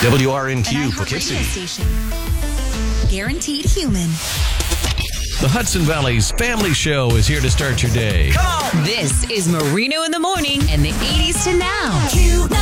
WRNQ Radio Poughkeepsie. station. Guaranteed human. The Hudson Valley's Family Show is here to start your day. This is Marino in the Morning and the 80s to now.